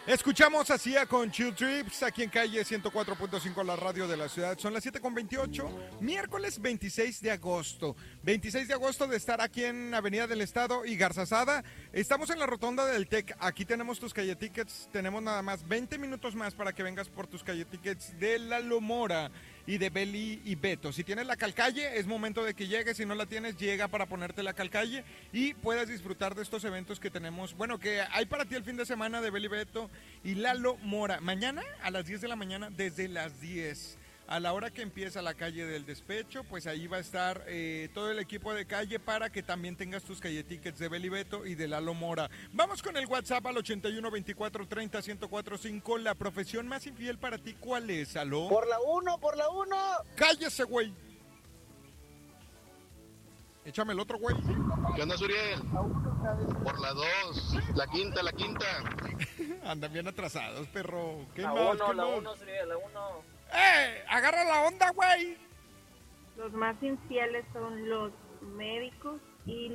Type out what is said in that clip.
Escuchamos así con Chill Trips, aquí en calle 104.5, la radio de la ciudad. Son las 7:28, miércoles 26 de agosto. 26 de agosto de estar aquí en Avenida del Estado y Garzazada. Estamos en la rotonda del TEC. Aquí tenemos tus calle tickets. Tenemos nada más 20 minutos más para que vengas por tus calle tickets de Lalo Mora y de Beli y Beto. Si tienes la calcalle, es momento de que llegues. Si no la tienes, llega para ponerte la calcalle y puedas disfrutar de estos eventos que tenemos. Bueno, que hay para ti el fin de semana de Beli Beto y Lalo Mora. Mañana a las 10 de la mañana, desde las 10. A la hora que empieza la calle del despecho, pues ahí va a estar todo el equipo de calle para que también tengas tus calle tickets de Beli Beto y de Lalo Mora. Vamos con el WhatsApp al 81 24 30 1045. La profesión más infiel para ti, ¿cuál es, Aló? Por la 1, por la 1. ¡Cállese, güey! Échame el otro, güey. ¿Qué onda, Suriel? Por la 2, la quinta. Andan bien atrasados, perro. ¿Qué La más? 1, ¿Qué la más? 1, Suriel, la 1. ¡Agarra la onda, güey! Los más infieles son los médicos y